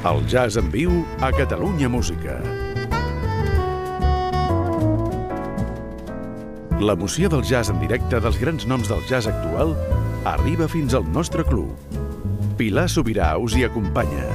El jazz en viu a Catalunya Música. L'emoció del jazz en directe dels grans noms del jazz actual arriba fins al nostre club. Pilar Sobirà us hi acompanya.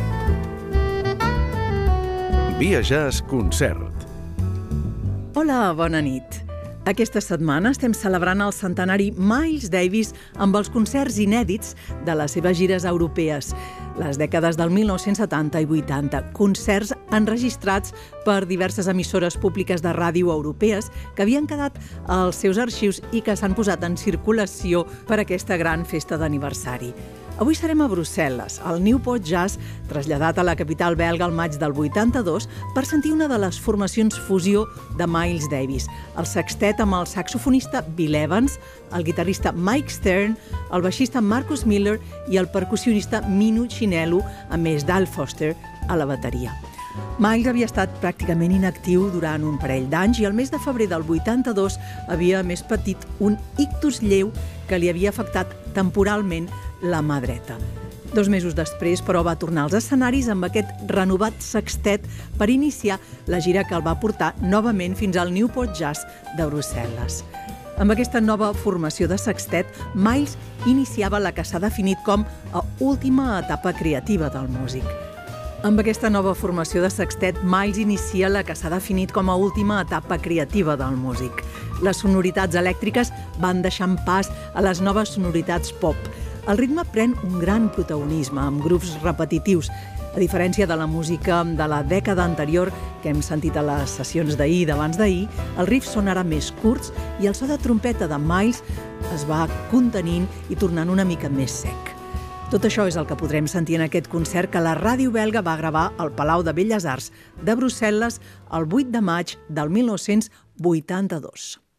Via Jazz Concert. Hola, bona nit. Aquesta setmana estem celebrant el centenari Miles Davis amb els concerts inèdits de les seves gires europees, les dècades del 1970 i 80, concerts enregistrats per diverses emissores públiques de ràdio europees que havien quedat als seus arxius i que s'han posat en circulació per aquesta gran festa d'aniversari. Avui serem a Brussel·les, al Newport Jazz, traslladat a la capital belga al maig del 82 per sentir una de les formacions fusió de Miles Davis, el sextet amb el saxofonista Bill Evans, el guitarrista Mike Stern, el baixista Marcus Miller i el percussionista Minu Chinelu, a més d'Al Foster a la bateria. Miles havia estat pràcticament inactiu durant un parell d'anys i el mes de febrer del 82 havia més patit un ictus lleu que li havia afectat temporalment la mà dreta. 2 mesos després, però, va tornar als escenaris amb aquest renovat sextet per iniciar la gira que el va portar novament fins al Newport Jazz de Brussel·les. Amb aquesta nova formació de sextet, Miles iniciava la que s'ha definit com a última etapa creativa del músic. Amb aquesta nova formació de sextet, Miles inicia la que s'ha definit com a última etapa creativa del músic. Les sonoritats elèctriques van deixant pas a les noves sonoritats pop. El ritme pren un gran protagonisme, amb grups repetitius. A diferència de la música de la dècada anterior, que hem sentit a les sessions d'ahir i d'abans d'ahir, els riffs són ara més curts i el so de trompeta de Miles es va contenint i tornant una mica més sec. Tot això és el que podrem sentir en aquest concert que la ràdio belga va gravar al Palau de Belles Arts de Brussel·les el 8 de maig del 1982.